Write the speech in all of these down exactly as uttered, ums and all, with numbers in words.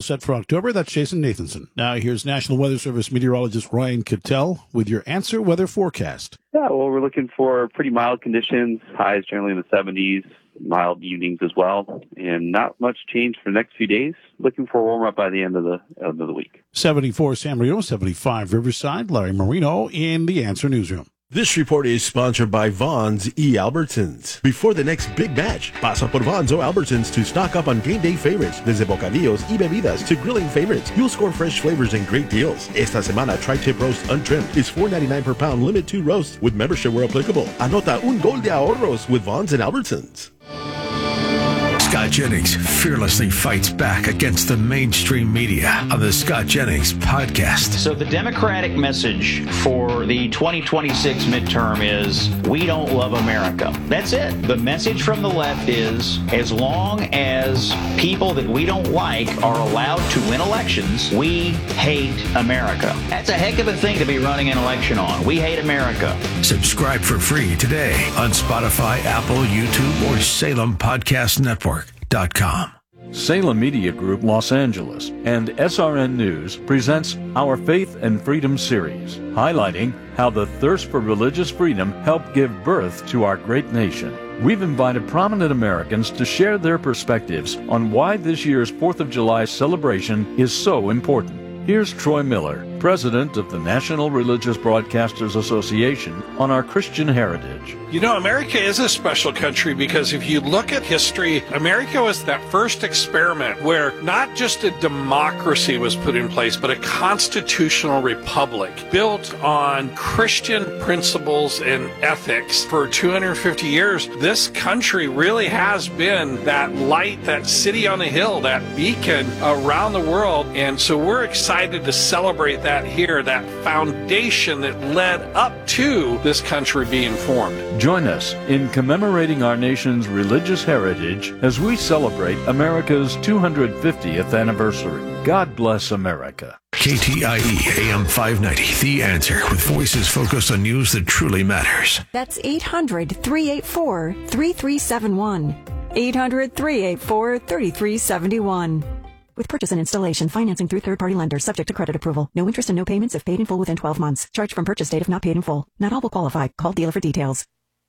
set for October. That's Jason Nathanson. Now here's National Weather Service meteorologist Ryan Cattell with your Answer Weather forecast. Yeah, well, we're looking for pretty mild conditions, highs generally in the seventies, mild evenings as well, and not much change for the next few days. Looking for a warm up by the end of the end of the week. seventy-four San Marino, seventy-five Riverside. Larry Marino in the Answer Newsroom. This report is sponsored by Vaughn's E. Albertsons. Before the next big match, pasa por Vaughn's o Albertsons to stock up on game day favorites. Desde bocadillos y bebidas to grilling favorites, you'll score fresh flavors and great deals. Esta semana, tri-tip roast untrimmed is four ninety-nine per pound, limit two roasts with membership where applicable. Anota un gol de ahorros with Vaughn's and Albertsons. Scott Jennings fearlessly fights back against the mainstream media on the Scott Jennings podcast. So the Democratic message for the twenty twenty-six midterm is, we don't love America. That's it. The message from the left is, as long as people that we don't like are allowed to win elections, we hate America. That's a heck of a thing to be running an election on. We hate America. Subscribe for free today on Spotify, Apple, YouTube, or Salem Podcast Network. Dot com. Salem Media Group Los Angeles and S R N News presents Our Faith and Freedom series, highlighting how the thirst for religious freedom helped give birth to our great nation. We've invited prominent Americans to share their perspectives on why this year's fourth of July celebration is so important. Here's Troy Miller, president of the National Religious Broadcasters Association, on our Christian heritage. You know, America is a special country because if you look at history, America was that first experiment where not just a democracy was put in place, but a constitutional republic built on Christian principles and ethics. For two hundred fifty years, this country really has been that light, that city on the hill, that beacon around the world. And so we're excited to celebrate that here, that foundation that led up to this country being formed. Join us in commemorating our nation's religious heritage as we celebrate America's two hundred fiftieth anniversary. God bless America. K T I E A M five ninety, The Answer, with voices focused on news that truly matters. That's eight hundred, three eight four, three three seven one. eight hundred, three eight four, three three seven one. With purchase and installation, financing through third-party lenders, subject to credit approval. No interest and no payments if paid in full within twelve months. Charge from purchase date if not paid in full. Not all will qualify. Call dealer for details.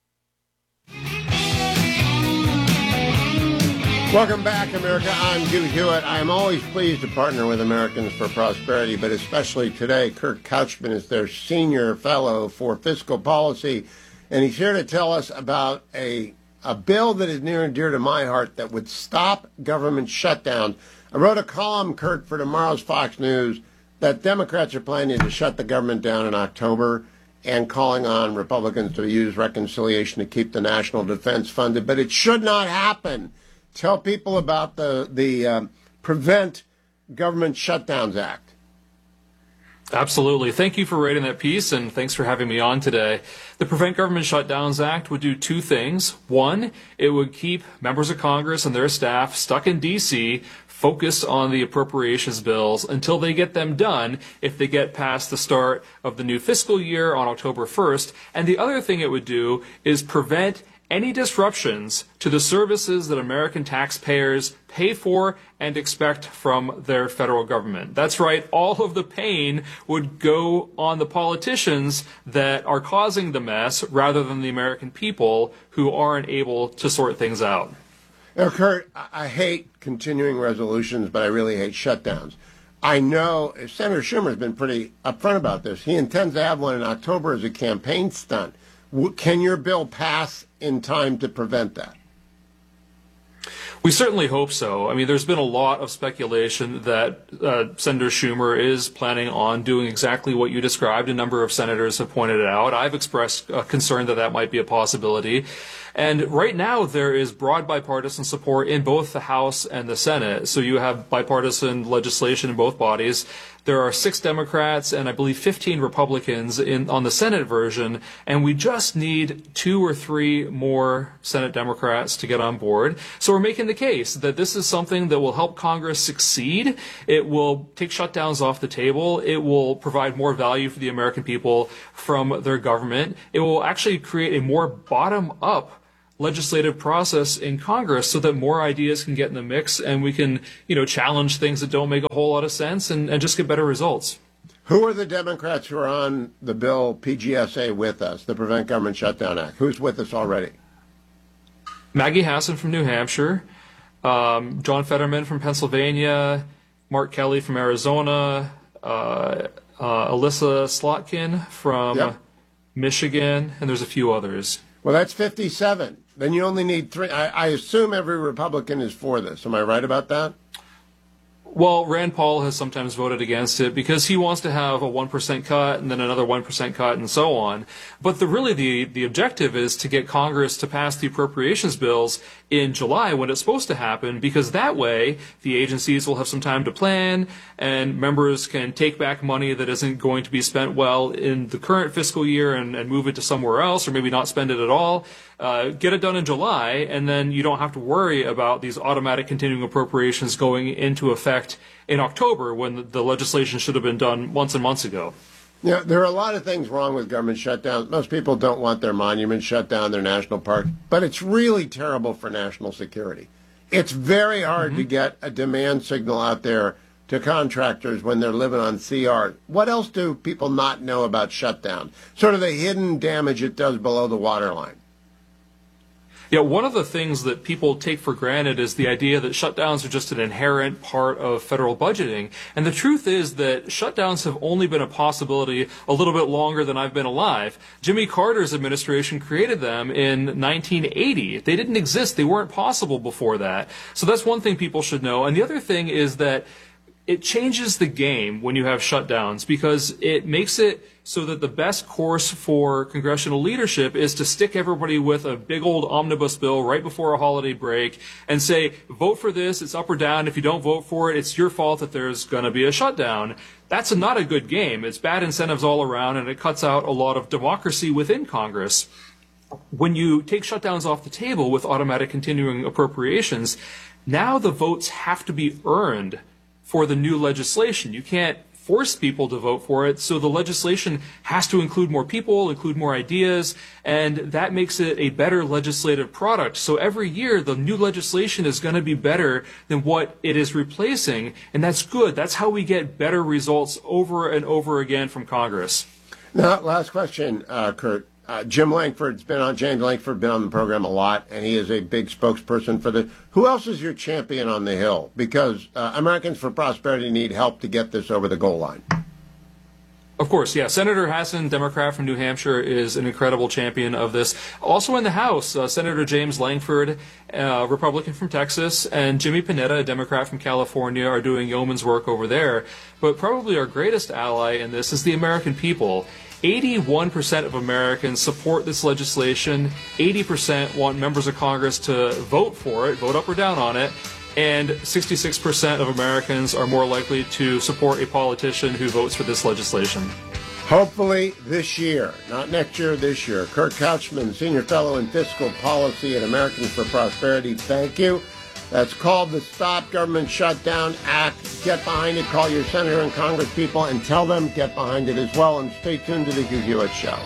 Welcome back, America. I'm Hugh Hewitt. I'm always pleased to partner with Americans for Prosperity, but especially today, Kirk Couchman is their senior fellow for fiscal policy, and he's here to tell us about a a bill that is near and dear to my heart that would stop government shutdowns. I wrote a column, Kurt, for tomorrow's Fox News that Democrats are planning to shut the government down in October and calling on Republicans to use reconciliation to keep the national defense funded. But it should not happen. Tell people about the, the um, Prevent Government Shutdowns Act. Absolutely. Thank you for writing that piece, and thanks for having me on today. The Prevent Government Shutdowns Act would do two things. One, it would keep members of Congress and their staff stuck in D C, focused on the appropriations bills until they get them done if they get past the start of the new fiscal year on October first. And the other thing it would do is prevent any disruptions to the services that American taxpayers pay for and expect from their federal government. That's right, all of the pain would go on the politicians that are causing the mess rather than the American people who aren't able to sort things out. Now, Kurt, I hate continuing resolutions, but I really hate shutdowns. I know Senator Schumer has been pretty upfront about this. He intends to have one in October as a campaign stunt. Can your bill pass in time to prevent that? We certainly hope so. I mean, there's been a lot of speculation that uh, Senator Schumer is planning on doing exactly what you described. A number of senators have pointed it out. I've expressed uh, concern that that might be a possibility. And right now, there is broad bipartisan support in both the House and the Senate. So you have bipartisan legislation in both bodies. There are six Democrats and I believe fifteen Republicans in on the Senate version, and we just need two or three more Senate Democrats to get on board. So we're making the case that this is something that will help Congress succeed. It will take shutdowns off the table. It will provide more value for the American people from their government. It will actually create a more bottom-up legislative process in Congress so that more ideas can get in the mix and we can, you know, challenge things that don't make a whole lot of sense and, and just get better results. Who are the Democrats who are on the bill P G S A with us, the Prevent Government Shutdown Act? Who's with us already? Maggie Hassan from New Hampshire, um, John Fetterman from Pennsylvania, Mark Kelly from Arizona, uh, uh, Alyssa Slotkin from yep. Michigan, and there's a few others. Well, that's fifty-seven. Then you only need three. I, I assume every Republican is for this. Am I right about that? Well, Rand Paul has sometimes voted against it because he wants to have a one percent cut and then another one percent cut and so on. But the really the, the objective is to get Congress to pass the appropriations bills in July when it's supposed to happen, because that way the agencies will have some time to plan and members can take back money that isn't going to be spent well in the current fiscal year and, and move it to somewhere else, or maybe not spend it at all. Uh, get it done in July, and then you don't have to worry about these automatic continuing appropriations going into effect in October when the, the legislation should have been done months and months ago. Yeah, there are a lot of things wrong with government shutdowns. Most people don't want their monuments shut down, their national parks, but it's really terrible for national security. It's very hard mm-hmm. to get a demand signal out there to contractors when they're living on C R. What else do people not know about shutdown? Sort of the hidden damage it does below the waterline. Yeah, one of the things that people take for granted is the idea that shutdowns are just an inherent part of federal budgeting. And the truth is that shutdowns have only been a possibility a little bit longer than I've been alive. Jimmy Carter's administration created them in nineteen eighty. They didn't exist. They weren't possible before that. So that's one thing people should know. And the other thing is that it changes the game when you have shutdowns, because it makes it so that the best course for congressional leadership is to stick everybody with a big old omnibus bill right before a holiday break and say, vote for this, it's up or down. If you don't vote for it, it's your fault that there's going to be a shutdown. That's not a good game. It's bad incentives all around, and it cuts out a lot of democracy within Congress. When you take shutdowns off the table with automatic continuing appropriations, now the votes have to be earned for the new legislation. You can't force people to vote for it, so the legislation has to include more people, include more ideas, and that makes it a better legislative product. So every year, the new legislation is going to be better than what it is replacing, and that's good. That's how we get better results over and over again from Congress. Now, last question, uh, Kurt. Uh, Jim Lankford's been on, James Lankford been on the program a lot, and he is a big spokesperson for the. Who else is your champion on the Hill? Because uh, Americans for Prosperity need help to get this over the goal line. Of course, yeah. Senator Hassan, Democrat from New Hampshire, is an incredible champion of this. Also in the House, uh, Senator James Lankford, uh, Republican from Texas, and Jimmy Panetta, a Democrat from California, are doing yeoman's work over there. But probably our greatest ally in this is the American people. eighty-one percent of Americans support this legislation. eighty percent want members of Congress to vote for it, vote up or down on it. And sixty-six percent of Americans are more likely to support a politician who votes for this legislation. Hopefully this year, not next year, this year. Kurt Couchman, Senior Fellow in Fiscal Policy at Americans for Prosperity, thank you. That's called the Stop Government Shutdown Act. Get behind it. Call your senator and congress people and tell them get behind it as well. And stay tuned to the Hugh Hewitt Show.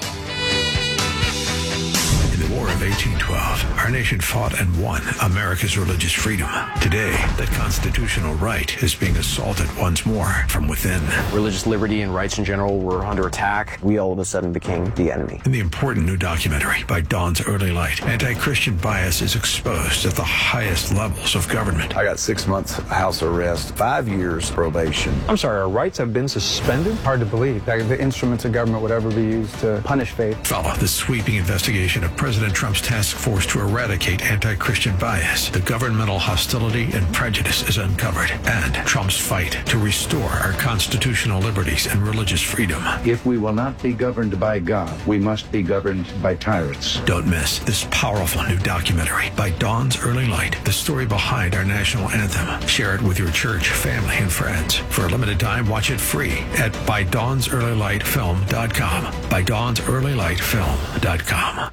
In the War of eighteen twelve, our nation fought and won America's religious freedom. Today, that constitutional right is being assaulted once more from within. Religious liberty and rights in general were under attack. We all of a sudden became the enemy. In the important new documentary by Dawn's Early Light, anti-Christian bias is exposed at the highest levels of government. I got six months house arrest, five years probation. I'm sorry, our rights have been suspended? Hard to believe that the instruments of government would ever be used to punish faith. Follow the sweeping investigation of President Trump's task force to eradicate anti-Christian bias. The governmental hostility and prejudice is uncovered, and Trump's fight to restore our constitutional liberties and religious freedom. If we will not be governed by God, we must be governed by tyrants. Don't miss this powerful new documentary by Dawn's Early Light, the story behind our national anthem. Share it with your church, family, and friends. For a limited time, watch it free at by dawns early light film dot com. by dawns early light film dot com.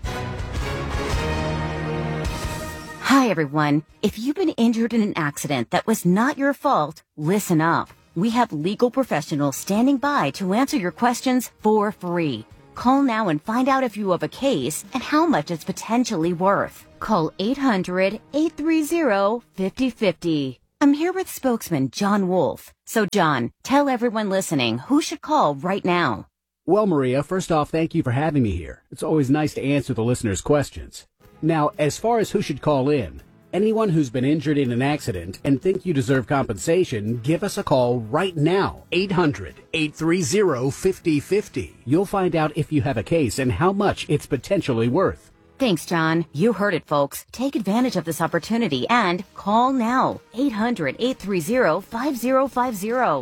Hi, everyone. If you've been injured in an accident that was not your fault, listen up. We have legal professionals standing by to answer your questions for free. Call now and find out if you have a case and how much it's potentially worth. Call eight hundred, eight three zero, five zero five zero. I'm here with spokesman John Wolf. So, John, tell everyone listening who should call right now. Well, Maria, first off, thank you for having me here. It's always nice to answer the listeners' questions. Now, as far as who should call in, anyone who's been injured in an accident and think you deserve compensation, give us a call right now. eight hundred, eight three zero, five zero five zero. You'll find out if you have a case and how much it's potentially worth. Thanks, John. You heard it, folks. Take advantage of this opportunity and call now. eight hundred, eight three zero, five zero five zero.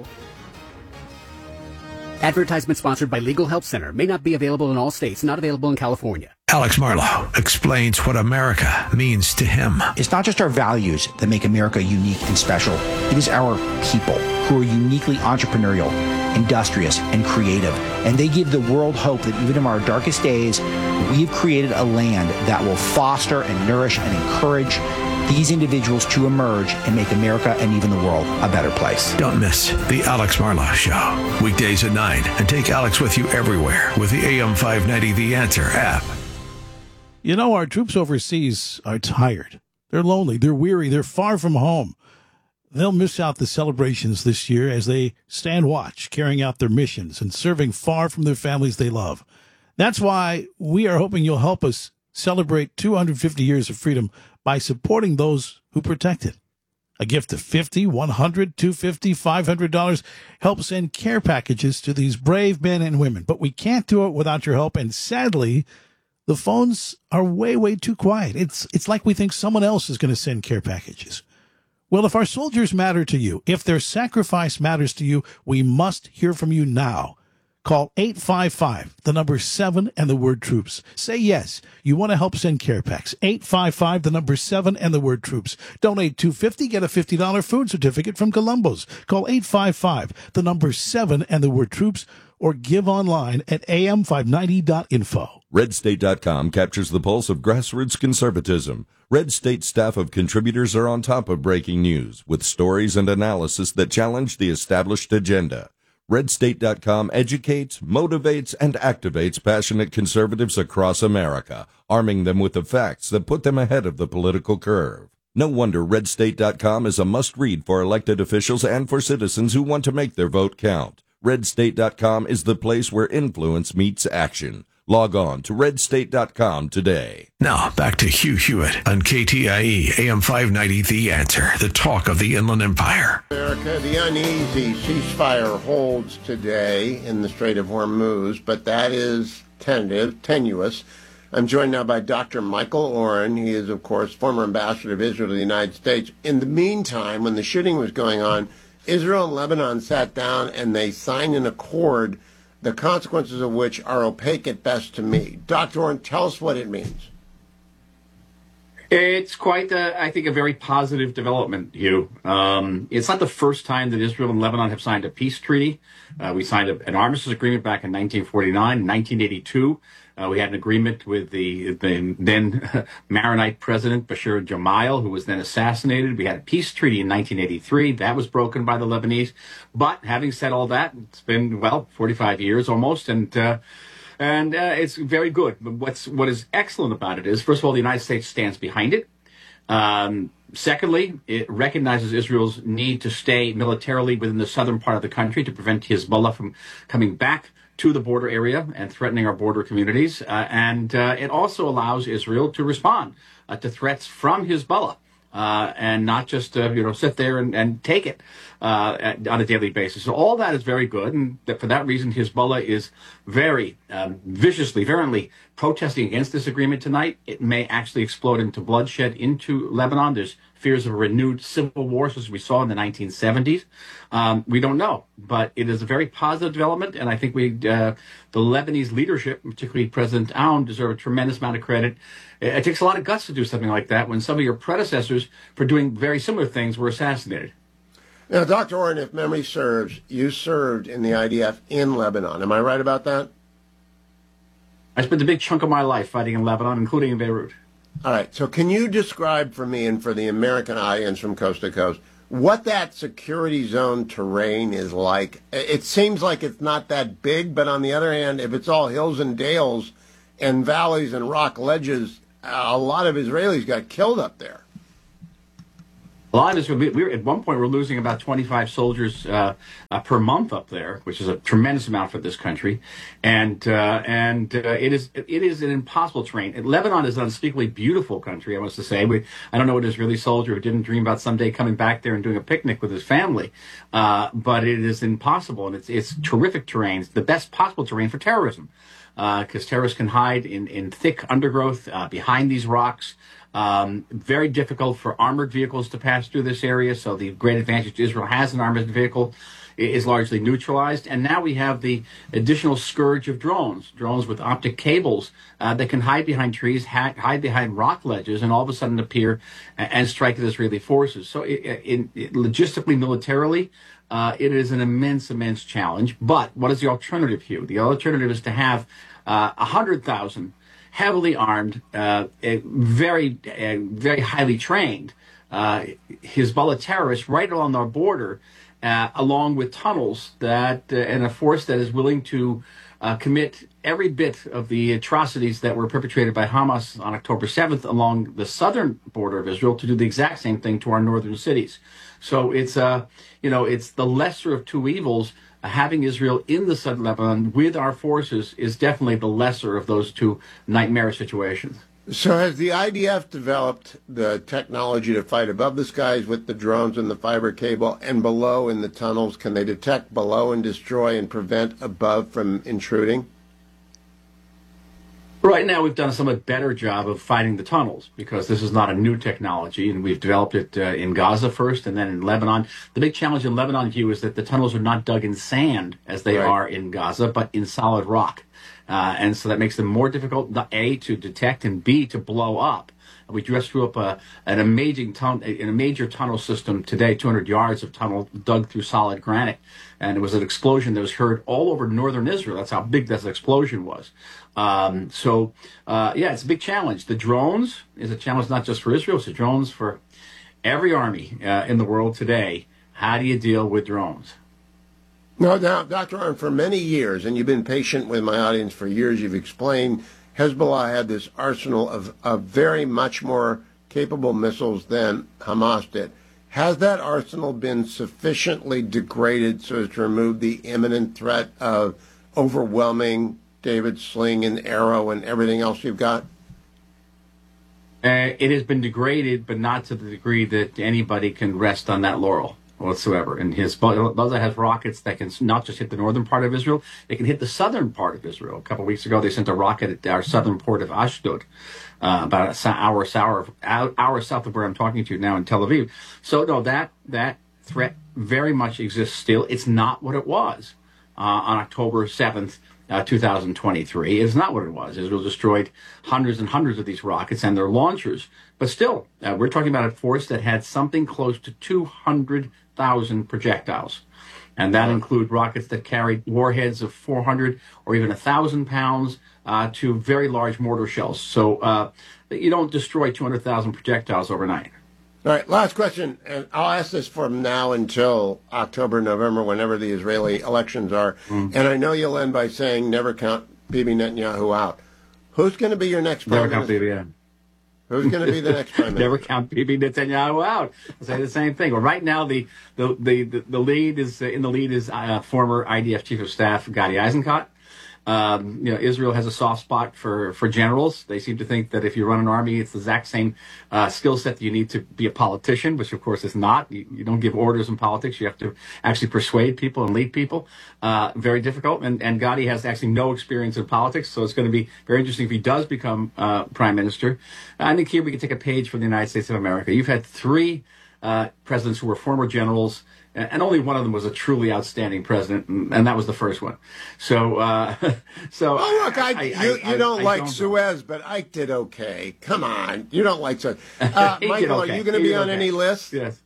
Advertisement sponsored by Legal Help Center. May not be available in all states. Not available in California. Alex Marlow explains what America means to him. It's not just our values that make America unique and special. It is our people who are uniquely entrepreneurial, industrious, and creative. And they give the world hope that even in our darkest days, we've created a land that will foster and nourish and encourage these individuals to emerge and make America and even the world a better place. Don't miss the Alex Marlow Show. Weekdays at nine. And take Alex with you everywhere with the A M five ninety The Answer app. You know, our troops overseas are tired. They're lonely. They're weary. They're far from home. They'll miss out the celebrations this year as they stand watch, carrying out their missions and serving far from their families they love. That's why we are hoping you'll help us celebrate two hundred fifty years of freedom by supporting those who protect it. A gift of fifty dollars, one hundred dollars, two hundred fifty dollars, five hundred dollars helps send care packages to these brave men and women. But we can't do it without your help. And sadly, the phones are way, way too quiet. It's it's like we think someone else is going to send care packages. Well, if our soldiers matter to you, if their sacrifice matters to you, we must hear from you now. Call eight five five, the number seven, and the word troops. Say yes, you want to help send care packs. eight five five, the number seven, and the word troops. Donate two hundred fifty dollars, get a fifty dollars food certificate from Columbo's. Call eight five five, the number seven, and the word troops, or give online at A M five ninety dot info. red state dot com captures the pulse of grassroots conservatism. Red State staff of contributors are on top of breaking news with stories and analysis that challenge the established agenda. red state dot com educates, motivates, and activates passionate conservatives across America, arming them with the facts that put them ahead of the political curve. No wonder red state dot com is a must-read for elected officials and for citizens who want to make their vote count. red state dot com is the place where influence meets action. Log on to red state dot com today. Now, back to Hugh Hewitt on K T I E, A M five ninety, The Answer, the talk of the Inland Empire. America, the uneasy ceasefire holds today in the Strait of Hormuz, but that is tentative, tenuous. I'm joined now by Doctor Michael Oren. He is, of course, former ambassador of Israel to the United States. In the meantime, when the shooting was going on, Israel and Lebanon sat down and they signed an accord, the consequences of which are opaque at best to me. Doctor Oren, tell us what it means. It's quite, a, I think, a very positive development, Hugh. Um, it's not the first time that Israel and Lebanon have signed a peace treaty. Uh, we signed a, an armistice agreement back in nineteen forty-nine, nineteen eighty-two. Uh, we had an agreement with the, the then Maronite president, Bashir Gemayel, who was then assassinated. We had a peace treaty in nineteen eighty-three. That was broken by the Lebanese. But having said all that, it's been, well, forty-five years almost, and uh, and uh, it's very good. But what's, what is excellent about it is, first of all, the United States stands behind it. Um, secondly, it recognizes Israel's need to stay militarily within the southern part of the country to prevent Hezbollah from coming back to the border area and threatening our border communities. Uh, and uh, it also allows Israel to respond uh, to threats from Hezbollah uh, and not just uh, you know sit there and, and take it uh, at, on a daily basis. So all that is very good. And that for that reason, Hezbollah is very um, viciously, virulently protesting against this agreement tonight. It may actually explode into bloodshed into Lebanon. There's fears of a renewed civil war, as we saw in the nineteen seventies. Um, we don't know, but it is a very positive development, and I think we, uh, the Lebanese leadership, particularly President Aoun, deserve a tremendous amount of credit. It, it takes a lot of guts to do something like that when some of your predecessors, for doing very similar things, were assassinated. Now, Doctor Oren, if memory serves, you served in the I D F in Lebanon. Am I right about that? I spent a big chunk of my life fighting in Lebanon, including in Beirut. All right. So can you describe for me and for the American audience from coast to coast what that security zone terrain is like. It seems like it's not that big, but on the other hand, if it's all hills and dales and valleys and rock ledges, a lot of Israelis got killed up there. A lot of this, we were, at one point, we're losing about twenty-five soldiers uh, uh, per month up there, which is a tremendous amount for this country, and uh, and uh, it is it is an impossible terrain. And Lebanon is an unspeakably beautiful country, I must say. We, I don't know an Israeli soldier who didn't dream about someday coming back there and doing a picnic with his family, uh, but it is impossible, and it's it's terrific terrain. It's the best possible terrain for terrorism, because uh, terrorists can hide in in thick undergrowth uh, behind these rocks. Um, very difficult for armored vehicles to pass through this area, so the great advantage Israel has in armored vehicle is largely neutralized. And now we have the additional scourge of drones, drones with optic cables uh, that can hide behind trees, ha- hide behind rock ledges, and all of a sudden appear and, and strike the Israeli forces. So it, it, it, logistically, militarily, uh, it is an immense, immense challenge. But what is the alternative, Hugh? The alternative is to have uh, one hundred thousand heavily armed, uh, very, uh, very highly trained uh, Hezbollah terrorists right along our border, uh, along with tunnels that uh, and a force that is willing to uh, commit every bit of the atrocities that were perpetrated by Hamas on October seventh along the southern border of Israel to do the exact same thing to our northern cities. So it's uh, you know, it's the lesser of two evils. Having Israel in the southern Lebanon with our forces is definitely the lesser of those two nightmarish situations. So has the I D F developed the technology to fight above the skies with the drones and the fiber cable, and below in the tunnels? Can they detect below and destroy and prevent above from intruding? Right now, we've done a somewhat better job of fighting the tunnels because this is not a new technology, and we've developed it uh, in Gaza first and then in Lebanon. The big challenge in Lebanon, Hugh, is that the tunnels are not dug in sand as they right. are in Gaza, but in solid rock. Uh, and so that makes them more difficult, A, to detect, and B, to blow up. We just threw up a, an amazing ton, in a major tunnel system today, two hundred yards of tunnel dug through solid granite. And it was an explosion that was heard all over northern Israel. That's how big this explosion was. Um, so, uh, yeah, it's a big challenge. The drones is a challenge not just for Israel, it's a drones for every army uh, in the world today. How do you deal with drones? No, now, Doctor Arnn, for many years, and you've been patient with my audience for years, you've explained Hezbollah had this arsenal of, of very much more capable missiles than Hamas did. Has that arsenal been sufficiently degraded so as to remove the imminent threat of overwhelming David Sling and Arrow and everything else you've got? Uh, it has been degraded, but not to the degree that anybody can rest on that laurel whatsoever. And Hezbollah has rockets that can not just hit the northern part of Israel, they can hit the southern part of Israel. A couple of weeks ago, they sent a rocket at our southern port of Ashdod, uh, about an hour, hour, hour south of where I'm talking to you now in Tel Aviv. So, no, that that threat very much exists still. It's not what it was uh, on October seventh, uh, two thousand twenty-three. It's not what it was. Israel destroyed hundreds and hundreds of these rockets and their launchers. But still, uh, we're talking about a force that had something close to two hundred thousand projectiles. And that include rockets that carried warheads of four hundred or even one thousand pounds uh, to very large mortar shells. So uh, you don't destroy two hundred thousand projectiles overnight. All right, last question, and I'll ask this from now until October, November, whenever the Israeli elections are. Mm. And I know you'll end by saying never count Bibi Netanyahu out. Who's going to be your next prime never minister? Count Bibi, yeah. Who's going to be the next prime minister? Never count Bibi Netanyahu out. I'll say the same thing. Well, right now, the the the, the, the lead is uh, in the lead is uh, former I D F Chief of Staff Gadi Eisenkot. Um, you know, Israel has a soft spot for, for generals. They seem to think that if you run an army, it's the exact same uh, skill set that you need to be a politician, which of course is not. You, you don't give orders in politics. You have to actually persuade people and lead people. Uh, very difficult. And, and Gadi has actually no experience in politics, so it's going to be very interesting if he does become uh, prime minister. I think here we can take a page from the United States of America. You've had three uh, presidents who were former generals, and only one of them was a truly outstanding president, and that was the first one. So, uh, so. Oh, look, I, I, you, I, you don't I, like I don't Suez, but Ike did okay. Come on, you don't like Suez. Uh, Michael, okay. Are you going to be on okay. any list? Yes,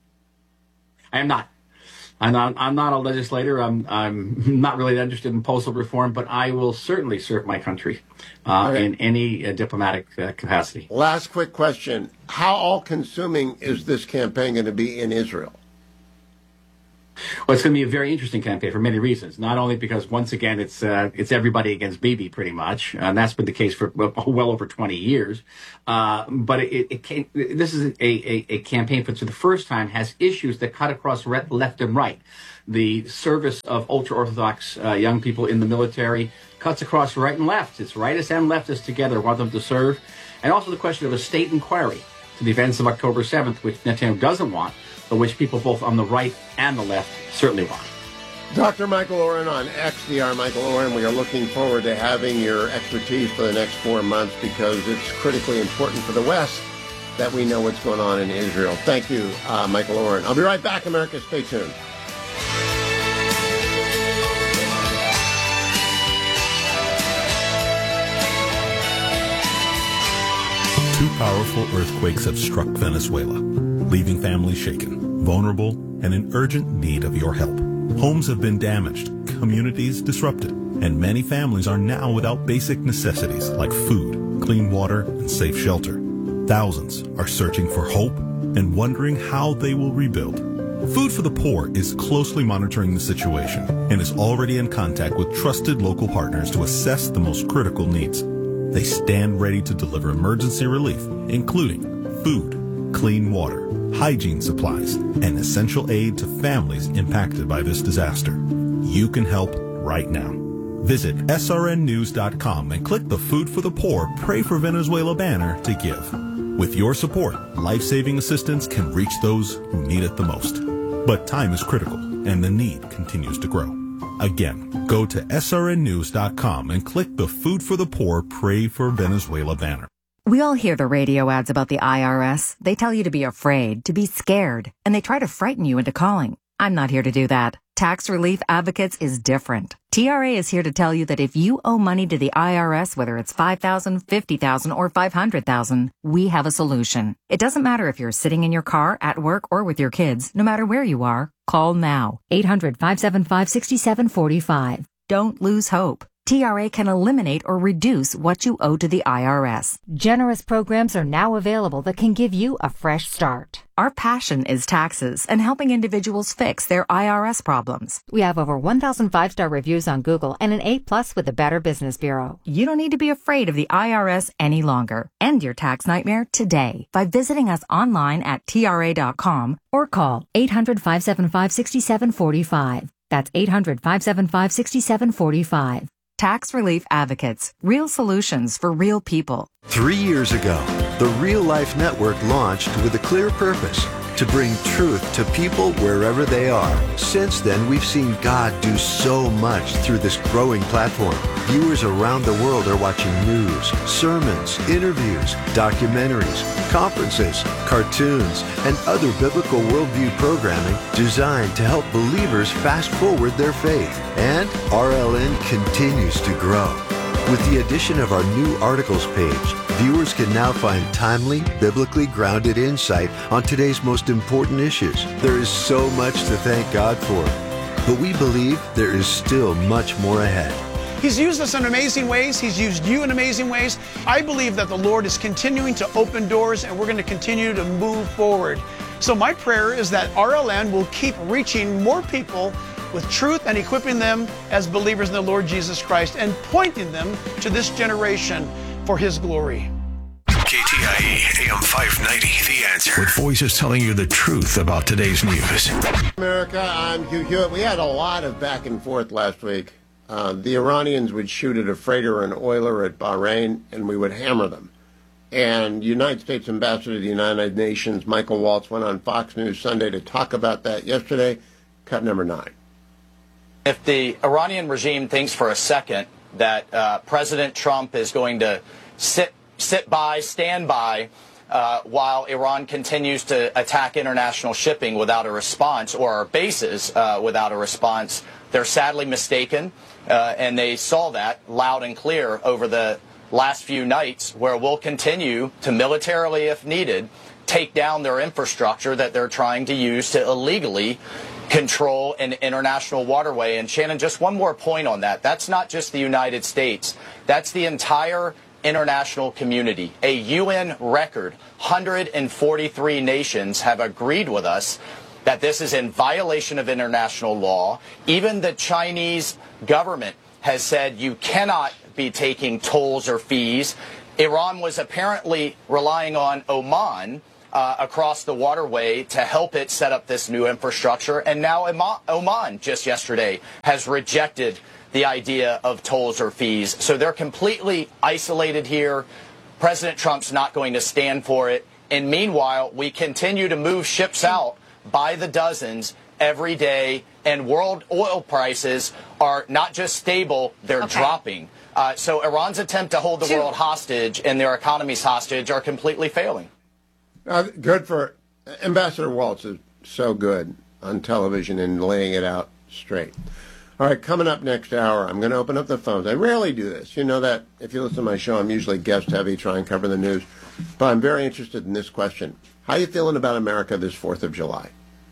I am not. I'm not. I'm not a legislator. I'm. I'm not really interested in postal reform, but I will certainly serve my country uh, okay. in any uh, diplomatic uh, capacity. Last quick question: how all-consuming is this campaign going to be in Israel? Well, it's going to be a very interesting campaign for many reasons. Not only because, once again, it's uh, it's everybody against Bibi, pretty much, and that's been the case for well over twenty years. Uh, but it, it came, this is a, a, a campaign for, for the first time, has issues that cut across left and right. The service of ultra-Orthodox uh, young people in the military cuts across right and left. It's rightists and leftists together want them to serve. And also the question of a state inquiry to the events of October seventh, which Netanyahu doesn't want, but which people both on the right and the left certainly want. Doctor Michael Oren on X, the R Michael Oren. We are looking forward to having your expertise for the next four months because it's critically important for the West that we know what's going on in Israel. Thank you, uh, Michael Oren. I'll be right back, America. Stay tuned. Two powerful earthquakes have struck Venezuela, leaving families shaken, vulnerable, and in urgent need of your help. Homes have been damaged, communities disrupted, and many families are now without basic necessities like food, clean water, and safe shelter. Thousands are searching for hope and wondering how they will rebuild. Food for the Poor is closely monitoring the situation and is already in contact with trusted local partners to assess the most critical needs. They stand ready to deliver emergency relief, including food, clean water, hygiene supplies, and essential aid to families impacted by this disaster. You can help right now. Visit S R N news dot com and click the Food for the Poor Pray for Venezuela banner to give. With your support, life-saving assistance can reach those who need it the most. But time is critical, and the need continues to grow. Again, go to S R N news dot com and click the Food for the Poor Pray for Venezuela banner. We all hear the radio ads about the I R S. They tell you to be afraid, to be scared, and they try to frighten you into calling. I'm not here to do that. Tax Relief Advocates is different. T R A is here to tell you that if you owe money to the I R S, whether it's five thousand dollars, fifty thousand dollars, or five hundred thousand dollars, we have a solution. It doesn't matter if you're sitting in your car, at work, or with your kids. No matter where you are, call now. eight hundred, five seven five, six seven four five. Don't lose hope. T R A can eliminate or reduce what you owe to the I R S. Generous programs are now available that can give you a fresh start. Our passion is taxes and helping individuals fix their I R S problems. We have over one thousand five-star reviews on Google and an A plus with the Better Business Bureau. You don't need to be afraid of the I R S any longer. End your tax nightmare today by visiting us online at T R A dot com or call eight hundred, five seven five, six seven four five. That's eight hundred, five seven five, six seven four five. Tax Relief Advocates. Real solutions for real people. Three years ago, the Real Life Network launched with a clear purpose: to bring truth to people wherever they are. Since then, we've seen God do so much through this growing platform. Viewers around the world are watching news, sermons, interviews, documentaries, conferences, cartoons, and other biblical worldview programming designed to help believers fast forward their faith. And R L N continues to grow. With the addition of our new articles page, viewers can now find timely, biblically grounded insight on today's most important issues. There is so much to thank God for, but we believe there is still much more ahead. He's used us in amazing ways. He's used you in amazing ways. I believe that the Lord is continuing to open doors, and we're going to continue to move forward. So my prayer is that R L N will keep reaching more people with truth and equipping them as believers in the Lord Jesus Christ and pointing them to this generation for His glory. K T I E, A M five ninety, The Answer. With voices telling you the truth about today's news. America, I'm Hugh Hewitt. We had a lot of back and forth last week. Uh, the Iranians would shoot at a freighter or an oiler at Bahrain, and we would hammer them. And United States Ambassador to the United Nations, Michael Waltz, went on Fox News Sunday to talk about that yesterday. Cut number nine. If the Iranian regime thinks for a second that uh, President Trump is going to sit sit by, stand by, uh, while Iran continues to attack international shipping without a response, or our bases uh, without a response, they're sadly mistaken. Uh, and they saw that loud and clear over the last few nights, where we'll continue to militarily, if needed, take down their infrastructure that they're trying to use to illegally control an international waterway. And Shannon, just one more point on that. That's not just the United States. That's the entire international community. A U N record, one hundred forty-three nations have agreed with us that this is in violation of international law. Even the Chinese government has said you cannot be taking tolls or fees. Iran was apparently relying on Oman uh, across the waterway to help it set up this new infrastructure. And now Oman just yesterday has rejected the idea of tolls or fees. So they're completely isolated here. President Trump's not going to stand for it. And meanwhile, we continue to move ships out by the dozens every day. And world oil prices are not just stable, they're okay. dropping. Uh, so Iran's attempt to hold the world hostage and their economies hostage are completely failing. Uh, good for Ambassador Waltz is so good on television and laying it out straight. All right, coming up next hour, I'm going to open up the phones. I rarely do this. You know that if you listen to my show, I'm usually guest-heavy, try and cover the news. But I'm very interested in this question. How are you feeling about America this fourth of July?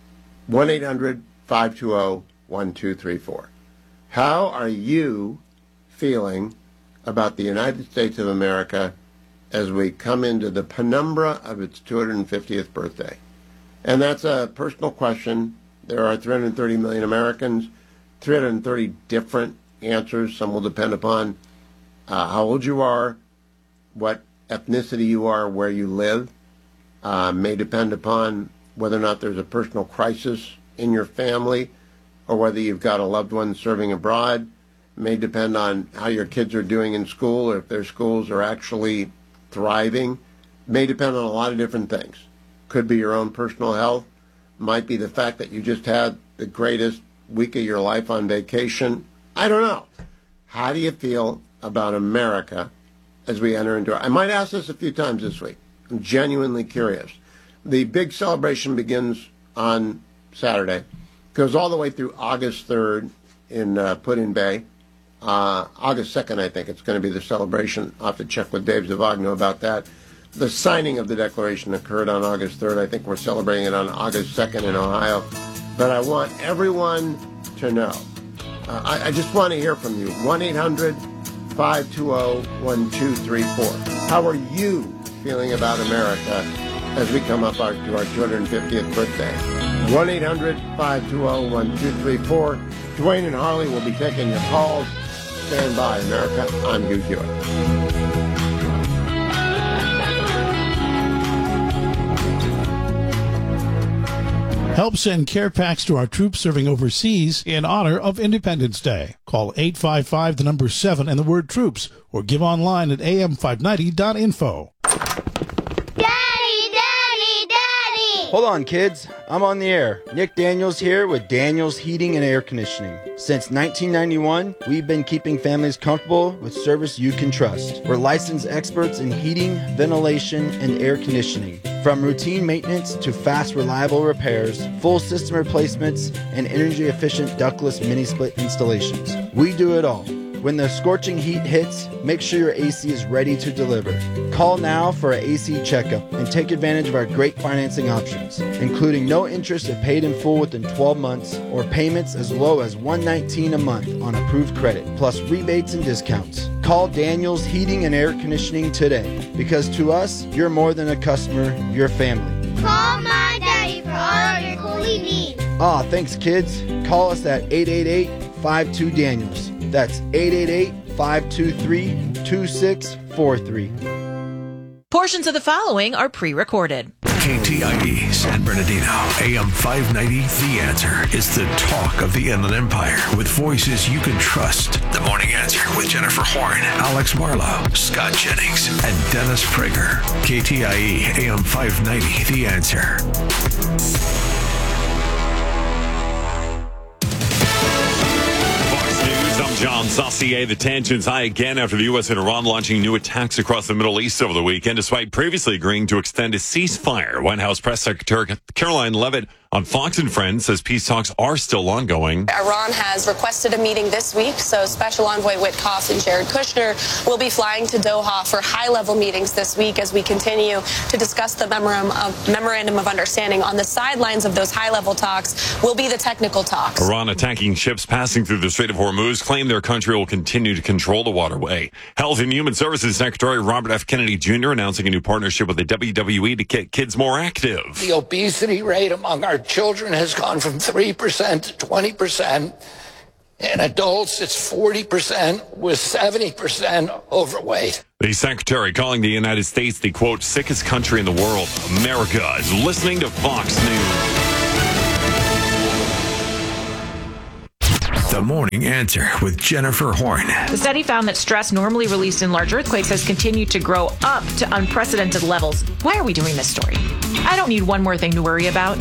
one eight hundred five two zero one two three four. How are you feeling about the United States of America as we come into the penumbra of its two hundred fiftieth birthday? And that's a personal question. There are three hundred thirty million Americans, three hundred thirty different answers. Some will depend upon uh, how old you are, what ethnicity you are, where you live. Uh, may depend upon whether or not there's a personal crisis in your family or whether you've got a loved one serving abroad. May depend on how your kids are doing in school or if their schools are actually thriving. May depend on a lot of different things. Could be your own personal health. Might be the fact that you just had the greatest week of your life on vacation. I don't know. How do you feel about America as we enter into it? I might ask this a few times this week. I'm genuinely curious. The big celebration begins on Saturday, goes all the way through August third in uh, Put-in-Bay. Uh, August second, I think, it's going to be the celebration. I'll have to check with Dave Zavagno about that. The signing of the Declaration occurred on August third. I think we're celebrating it on August second in Ohio. But I want everyone to know. Uh, I, I just want to hear from you. one eight hundred five two zero one two three four. How are you feeling about America as we come up our, to our two hundred fiftieth birthday? one eight hundred five two zero one two three four. Dwayne and Harley will be taking your calls. Stand by, America. I'm Hugh Hewitt. Help send care packs to our troops serving overseas in honor of Independence Day. Call eight five five, the number seven, and the word troops, or give online at a m five ninety dot info. Hold on, kids. I'm on the air. Nick Daniels here with Daniels Heating and Air Conditioning. Since nineteen ninety-one, we've been keeping families comfortable with service you can trust. We're licensed experts in heating, ventilation, and air conditioning. From routine maintenance to fast, reliable repairs, full system replacements, and energy-efficient ductless mini-split installations. We do it all. When the scorching heat hits, make sure your A C is ready to deliver. Call now for an A C checkup and take advantage of our great financing options, including no interest if paid in full within twelve months or payments as low as one hundred nineteen dollars a month on approved credit, plus rebates and discounts. Call Daniels Heating and Air Conditioning today, because to us, you're more than a customer, you're family. Call my daddy for all of your cooling needs. Ah, thanks, kids. Call us at eight eight eight, five two, Daniels. That's eight eight eight, five two three, two six four three. Portions of the following are pre-recorded. K T I E San Bernardino, A M five ninety, The Answer is the talk of the Inland Empire with voices you can trust. The Morning Answer with Jennifer Horn, Alex Marlowe, Scott Jennings, and Dennis Prager. K T I E A M five ninety, The Answer. John Saucier. The tensions high again after the U S and Iran launching new attacks across the Middle East over the weekend, despite previously agreeing to extend a ceasefire. White House Press Secretary Caroline Leavitt on Fox and Friends says peace talks are still ongoing. Iran has requested a meeting this week, so Special Envoy Witkoff and Jared Kushner will be flying to Doha for high-level meetings this week as we continue to discuss the memorandum of, memorandum of understanding. On the sidelines of those high-level talks will be the technical talks. Iran attacking ships passing through the Strait of Hormuz claim their country will continue to control the waterway. Health and Human Services Secretary Robert F. Kennedy Junior announcing a new partnership with the W W E to get kids more active. The obesity rate among our our children has gone from three percent to twenty percent. In adults, it's forty percent, with seventy percent overweight. The secretary calling the United States the, quote, sickest country in the world. America is listening to Fox News. The Morning Answer with Jennifer Horn. The study found that stress normally released in large earthquakes has continued to grow up to unprecedented levels. Why are we doing this story? I don't need one more thing to worry about.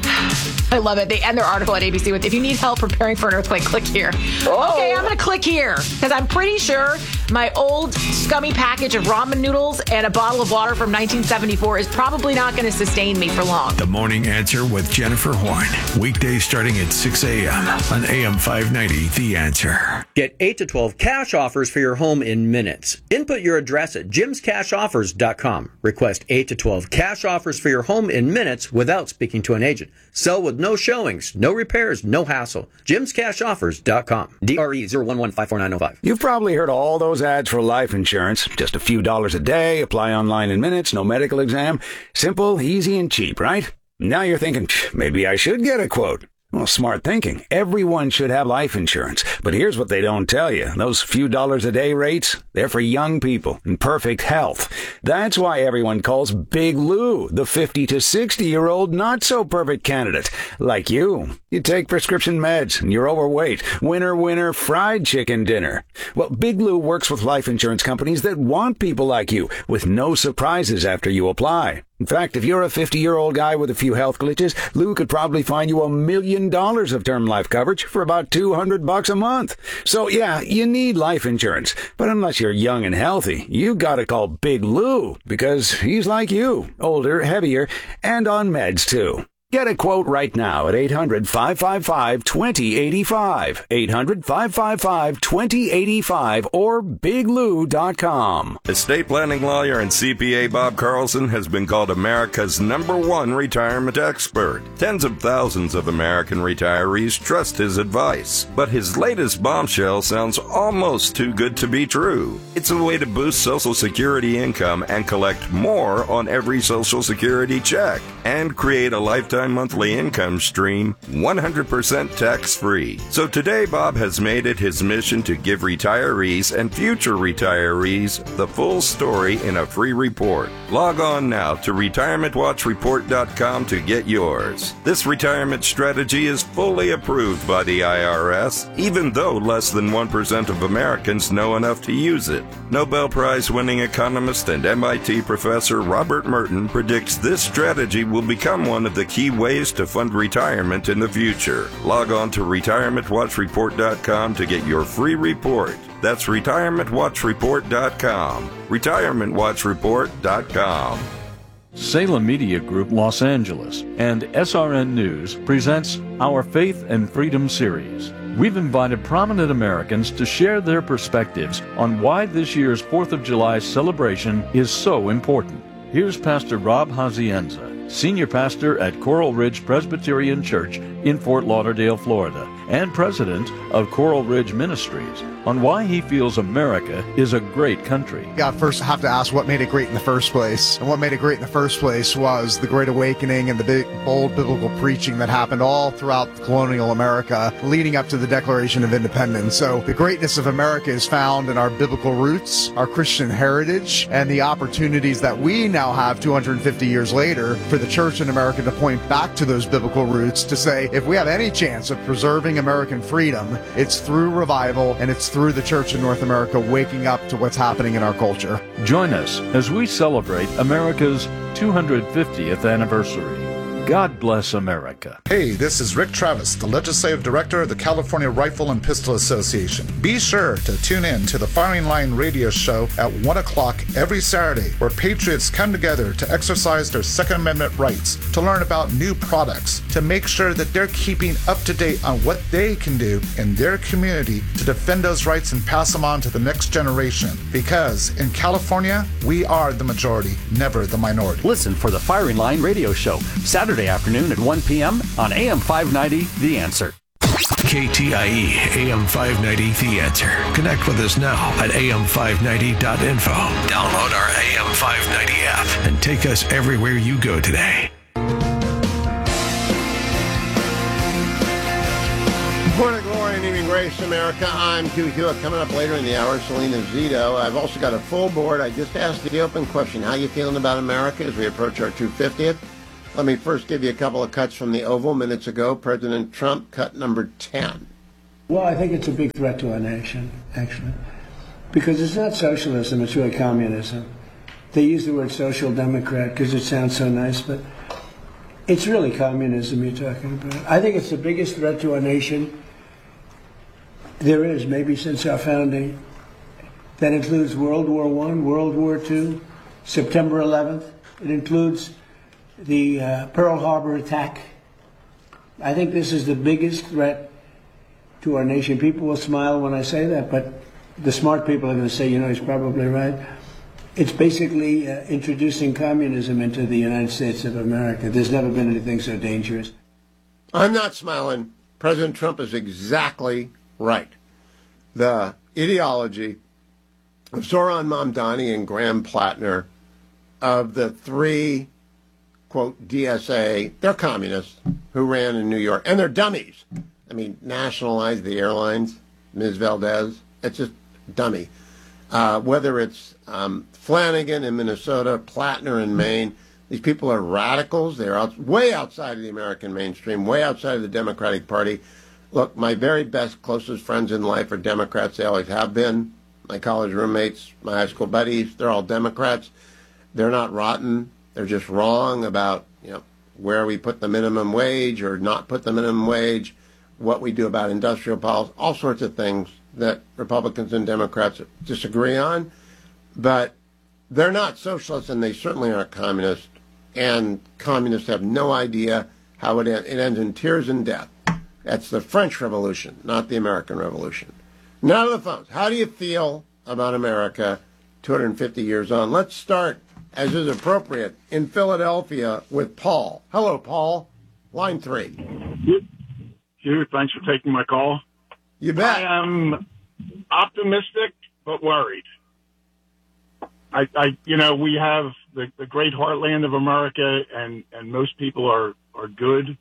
I love it. They end their article at A B C with, if you need help preparing for an earthquake, click here. Oh. Okay, I'm going to click here because I'm pretty sure my old scummy package of ramen noodles and a bottle of water from nineteen seventy-four is probably not going to sustain me for long. The Morning Answer with Jennifer Horn. Weekdays starting at six a.m. on A M five ninety, The Answer. Get eight to twelve cash offers for your home in minutes. Input your address at jims cash offers dot com. Request eight to twelve cash offers for your home in minutes without speaking to an agent. Sell with no showings, no repairs, no hassle. jims cash offers dot com. D R E zero one one five four nine zero five. You've probably heard all those ads for life insurance. Just a few dollars a day, apply online in minutes, no medical exam. Simple, easy, and cheap, right? Now you're thinking, maybe I should get a quote. Well, smart thinking. Everyone should have life insurance. But here's what they don't tell you. Those few dollars a day rates, they're for young people in perfect health. That's why everyone calls Big Lou the fifty to sixty-year-old not-so-perfect candidate. Like you. You take prescription meds and you're overweight. Winner, winner, fried chicken dinner. Well, Big Lou works with life insurance companies that want people like you with no surprises after you apply. In fact, if you're a fifty-year-old guy with a few health glitches, Lou could probably find you a million dollars of term life coverage for about two hundred bucks a month. So yeah, you need life insurance. But unless you're young and healthy, you gotta call Big Lou because he's like you, older, heavier, and on meds too. Get a quote right now at eight hundred, five five five, two zero eight five, eight hundred, five five five, two zero eight five, or big lou dot com. Estate planning lawyer and C P A Bob Carlson has been called America's number one retirement expert. Tens of thousands of American retirees trust his advice, but his latest bombshell sounds almost too good to be true. It's a way to boost Social Security income and collect more on every Social Security check and create a lifetime monthly income stream one hundred percent tax-free. So today, Bob has made it his mission to give retirees and future retirees the full story in a free report. Log on now to retirement watch report dot com to get yours. This retirement strategy is fully approved by the I R S, even though less than one percent of Americans know enough to use it. Nobel Prize-winning economist and M I T professor Robert Merton predicts this strategy will become one of the key ways to fund retirement in the future. Log on to retirement watch report dot com to get your free report. That's retirement watch report dot com. retirement watch report dot com. Salem Media Group Los Angeles and S R N News presents our Faith and Freedom series. We've invited prominent Americans to share their perspectives on why this year's fourth of July celebration is so important. Here's Pastor Rob Hazienza, Senior Pastor at Coral Ridge Presbyterian Church in Fort Lauderdale, Florida, and President of Coral Ridge Ministries, on why he feels America is a great country. Yeah, first have to ask what made it great in the first place. And what made it great in the first place was the Great Awakening and the big, bold biblical preaching that happened all throughout colonial America leading up to the Declaration of Independence. So the greatness of America is found in our biblical roots, our Christian heritage, and the opportunities that we now have two hundred fifty years later for the church in America to point back to those biblical roots to say, if we have any chance of preserving American freedom, it's through revival and it's through the church in North America waking up to what's happening in our culture. Join us as we celebrate America's two hundred fiftieth anniversary. God bless America. Hey, this is Rick Travis, the Legislative Director of the California Rifle and Pistol Association. Be sure to tune in to the Firing Line radio show at one o'clock every Saturday, where patriots come together to exercise their Second Amendment rights, to learn about new products, to make sure that they're keeping up to date on what they can do in their community to defend those rights and pass them on to the next generation. Because in California, we are the majority, never the minority. Listen for the Firing Line radio show, Saturday afternoon at one p.m. on A M five ninety, The Answer. K T I E A M five ninety, The Answer. Connect with us now at A M five ninety dot info. Download our A M five ninety app and take us everywhere you go today. Life's America. I'm Hugh Hewitt. Coming up later in the hour, Selena Zito. I've also got a full board. I just asked the open question, how you feeling about America as we approach our two hundred fiftieth? Let me first give you a couple of cuts from the Oval minutes ago. President Trump, cut number ten. Well, I think it's a big threat to our nation, actually, because it's not socialism, it's really communism. They use the word social democrat because it sounds so nice, but it's really communism you're talking about. I think it's the biggest threat to our nation there is, maybe since our founding. That includes World War One, World War Two, September eleventh. It includes the uh, Pearl Harbor attack. I think this is the biggest threat to our nation. People will smile when I say that, but the smart people are going to say, you know, he's probably right. It's basically uh, introducing communism into the United States of America. There's never been anything so dangerous. I'm not smiling. President Trump is exactly right. The ideology of Zoran Mamdani and Graham Plattner, of the three, quote, D S A, they're communists who ran in New York, and they're dummies. I mean, nationalize the airlines, Miz Valdez, it's just dummy. Uh, whether it's um, Flanagan in Minnesota, Plattner in Maine, these people are radicals. They're out, way outside of the American mainstream, way outside of the Democratic Party. Look, my very best, closest friends in life are Democrats. They always have been. My college roommates, my high school buddies, they're all Democrats. They're not rotten. They're just wrong about, you know, where we put the minimum wage or not put the minimum wage, what we do about industrial policy, all sorts of things that Republicans and Democrats disagree on. But they're not socialists, and they certainly aren't communists. And communists have no idea how it ends. It ends in tears and death. That's the French Revolution, not the American Revolution. Now to the phones. How do you feel about America two hundred fifty years on? Let's start, as is appropriate, in Philadelphia with Paul. Hello, Paul. Line three. Hugh, thanks for taking my call. You bet. I am optimistic but worried. I, I you know, we have the, the great heartland of America, and, and most people are, are good.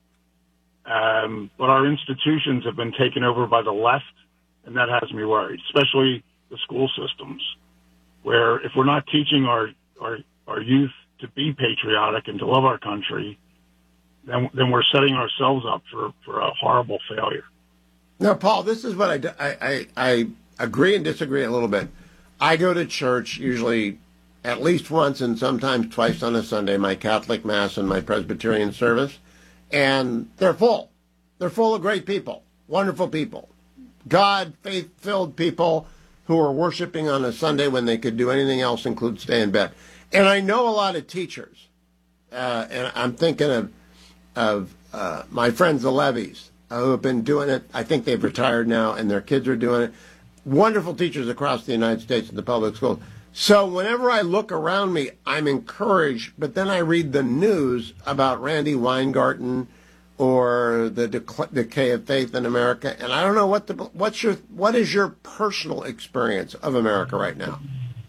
Um, but our institutions have been taken over by the left, and that has me worried, especially the school systems, where if we're not teaching our, our, our youth to be patriotic and to love our country, then, then we're setting ourselves up for, for a horrible failure. Now, Paul, this is what I, I, I, I agree and disagree a little bit. I go to church usually at least once and sometimes twice on a Sunday, my Catholic Mass and my Presbyterian service, and they're full. They're full of great people, wonderful people, God, faith-filled people who are worshiping on a Sunday when they could do anything else, include stay in bed. And I know a lot of teachers, uh, and I'm thinking of, of uh, my friends, the Levies, uh, who have been doing it. I think they've retired now, and their kids are doing it. Wonderful teachers across the United States in the public schools. So whenever I look around me, I'm encouraged, but then I read the news about Randy Weingarten or the dec- decay of faith in America, and I don't know what the what's your what is your personal experience of America right now?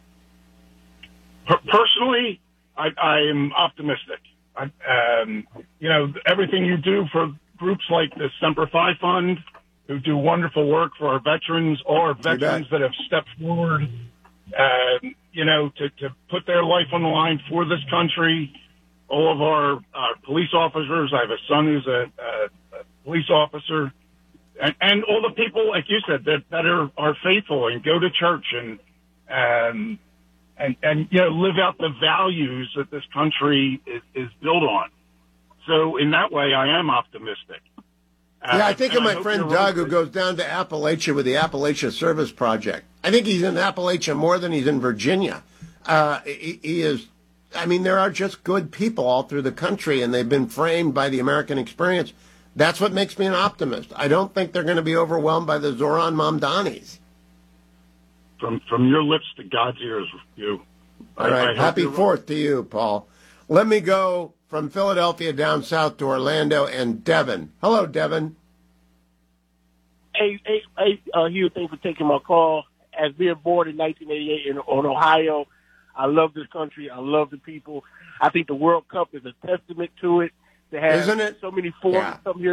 Personally, I, I am optimistic. I, um, you know, everything you do for groups like the Semper Fi Fund, who do wonderful work for our veterans, or veterans that have stepped forward, uh, you know, to, to put their life on the line for this country. All of our uh, police officers. I have a son who's a, a, a police officer, and, and all the people, like you said, that, that are, are faithful and go to church and, um, and, and, you know, live out the values that this country is, is built on. So in that way, I am optimistic. Uh, yeah, I think of my friend Doug, right. who goes down to Appalachia with the Appalachia Service Project. I think he's in Appalachia more than he's in Virginia. Uh, he, he is, I mean, there are just good people all through the country, and they've been framed by the American experience. That's what makes me an optimist. I don't think they're going to be overwhelmed by the Zoran Mamdanis. From from your lips to God's ears, you. All right, I, I happy Fourth to you, Paul. Let me go from Philadelphia down south to Orlando and Devin. Hello, Devin. Hey, hey, hey, uh, Hugh, thanks for taking my call. As being born in nineteen eighty-eight in, in Ohio, I love this country. I love the people. I think the World Cup is a testament to it. To have Isn't it? so many foreigners Yeah. come here.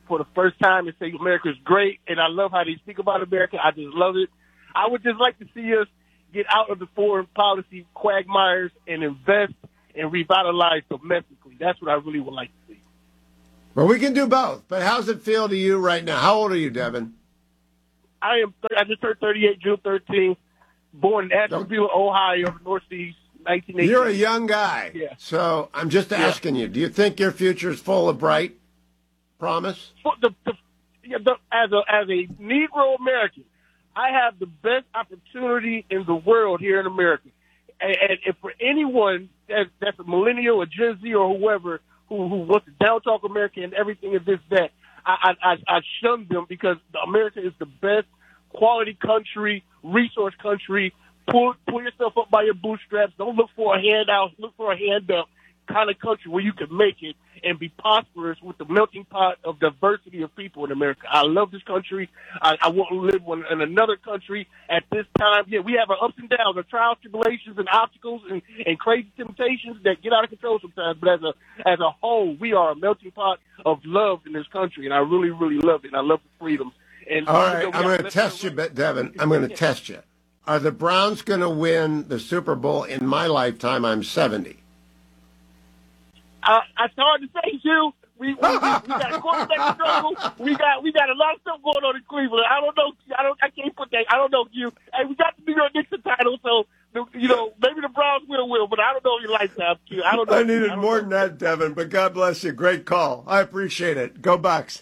for the first time and say America is great, and I love how they speak about America. I just love it. I would just like to see us get out of the foreign policy quagmires and invest and revitalize domestically. That's what I really would like to see. Well, we can do both, but how's it feel to you right now? How old are you, Devin? I am. I just turned thirty-eight, June thirteenth, born in Asheville, Ohio, Northeast, nineteen eighty. You're a young guy. Yeah. So I'm just asking yeah. you, do you think your future is full of bright promise? For the, the, the, as a as a Negro American, I have the best opportunity in the world here in America. And, and, and for anyone that, that's a millennial or Gen Z or whoever who, who wants to down talk America and everything is this, that, I, I, I shun them because America is the best quality country, resource country. Pull, pull yourself up by your bootstraps. Don't look for a handout. Look for a hand up kind of country where you can make it and be prosperous with the melting pot of diversity of people in America. I love this country. I, I want to live in, in another country at this time. Yeah, we have our ups and downs, our trials, tribulations, and obstacles, and, and crazy temptations that get out of control sometimes. But as a as a whole, we are a melting pot of love in this country, and I really, really love it. And I love the freedoms. And all right, I'm going to test you, Devin. I'm going to test you. Are the Browns going to win the Super Bowl in my lifetime? I'm seventy. Uh, it's hard to say, Hugh. We, we, we, we got a quarterback struggle. We got we got a lot of stuff going on in Cleveland. I don't know. I don't. I can't put that. I don't know, Hugh. Hey, we got the New York Knicks title, so you know maybe the Browns will will, but I don't know your lifetime, Hugh. I don't know. I needed I more know. than that, Devin. But God bless you. Great call. I appreciate it. Go Bucks.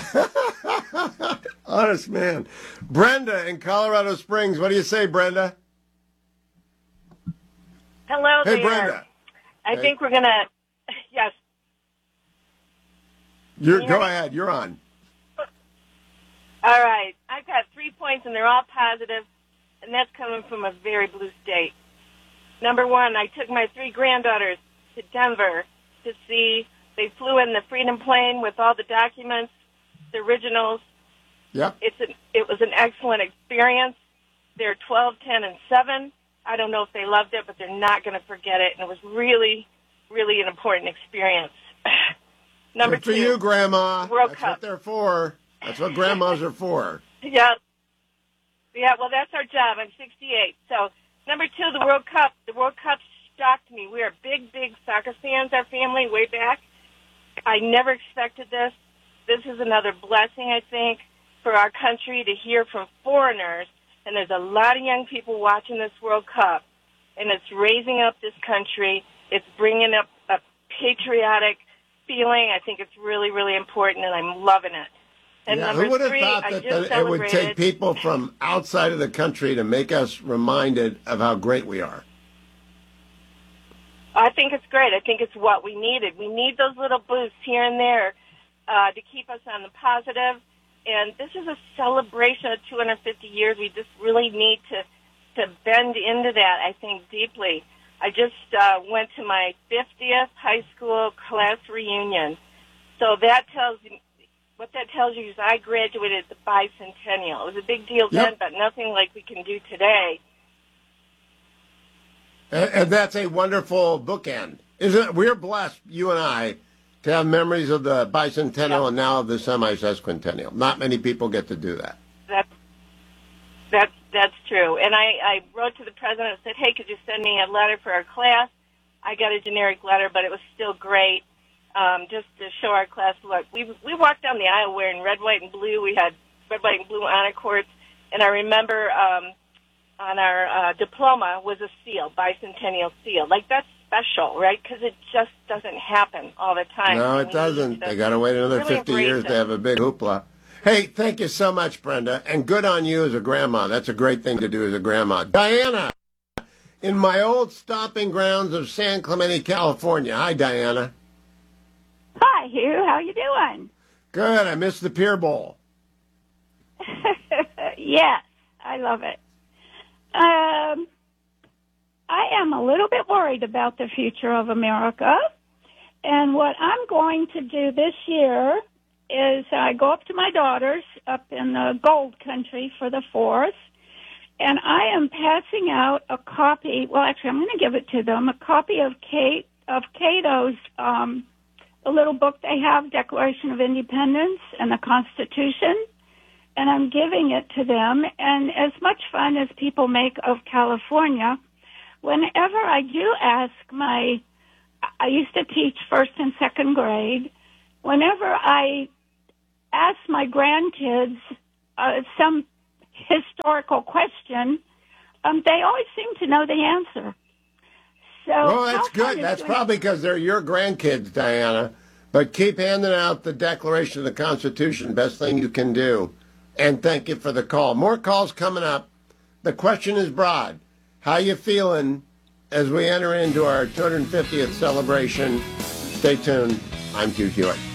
Honest man. Brenda in Colorado Springs. What do you say, Brenda? Hello hey, there. Brenda. I hey. think we're going to, yes. You're, go ahead. You're on. All right. I've got three points, and they're all positive, and that's coming from a very blue state. Number one, I took my three granddaughters to Denver to see, they flew in the Freedom plane with all the documents, the originals. Yep. It's an, it was an excellent experience. They're twelve, ten, and seven. I don't know if they loved it, but they're not going to forget it. And it was really, really an important experience. Number Good for two, you, Grandma. World That's Cup. what they're for. That's what grandmas are for. Yeah. Yeah, well, that's our job. I'm sixty-eight. So, number two, the World Cup. The World Cup shocked me. We are big, big soccer fans, our family, way back. I never expected this. This is another blessing, I think, for our country to hear from foreigners. And there's a lot of young people watching this World Cup, and it's raising up this country. It's bringing up a patriotic feeling. I think it's really, really important, and I'm loving it. And yeah, number who would have three, thought I that, just that it would take celebrated. people from outside of the country to make us reminded of how great we are? I think it's great. I think it's what we needed. We need those little boosts here and there uh, to keep us on the positive. And this is a celebration of two hundred fifty years. We just really need to, to bend into that, I think, deeply. I just uh, went to my fiftieth high school class reunion. So that tells you, what that tells you is I graduated at the bicentennial. It was a big deal Yep. then, but nothing like we can do today. And, and that's a wonderful bookend. Isn't it? We're blessed, you and I, to have memories of the bicentennial and now of the semi-sesquicentennial. Not many people get to do that. That's that's that's true. And I, I wrote to the president and said, "Hey, could you send me a letter for our class?" I got a generic letter, but it was still great, um, just to show our class. Look, we we walked down the aisle wearing red, white, and blue. We had red, white, and blue honor cords, and I remember um, on our uh, diploma was a seal, bicentennial seal. Like that's special, right? Because it just doesn't happen all the time. No, And it we doesn't. need to They got to wait another really fifty embrace years it. to have a big hoopla. Hey, thank you so much, Brenda, and good on you as a grandma. That's a great thing to do as a grandma. Diana, in my old stomping grounds of San Clemente, California. Hi, Diana. Hi, Hugh. How you doing? Good. I missed the Pier Bowl. Yes, I love it. Um, I am a little bit worried about the future of America, and what I'm going to do this year is I go up to my daughters up in the gold country for the fourth, and I am passing out a copy, well, actually, I'm going to give it to them, a copy of Kate, of Cato's um, a little book they have, Declaration of Independence and the Constitution, and I'm giving it to them. And as much fun as people make of California, whenever I do ask my, I used to teach first and second grade, whenever I ask my grandkids uh, some historical question, um, they always seem to know the answer. So well, that's how fun good. is That's doing- probably because they're your grandkids, Diana. But keep handing out the Declaration of the Constitution. Best thing you can do. And thank you for the call. More calls coming up. The question is broad. How you feeling as we enter into our two hundred fiftieth celebration? Stay tuned. I'm Hugh Hewitt.